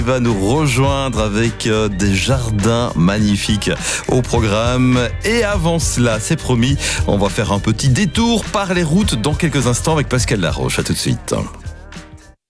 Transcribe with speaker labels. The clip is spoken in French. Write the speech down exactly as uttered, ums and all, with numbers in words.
Speaker 1: va nous rejoindre avec euh, des jardins magnifiques au programme. Et avant cela, c'est promis, on va faire un petit détour par les routes dans quelques instants avec Pascal Laroche. À tout de suite.